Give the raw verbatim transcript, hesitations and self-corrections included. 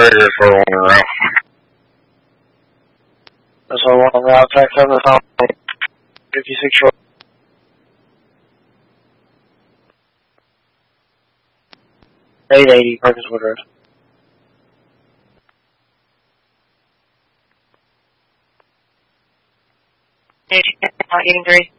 Vegas for one route. That's all one route, tax seven, fifty-six short. eight eighty, Perkinswood Road. eighty-three.